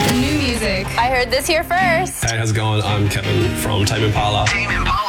New music. I heard this here first. Hey, how's it going? I'm Kevin from Tame Impala. Tame Impala.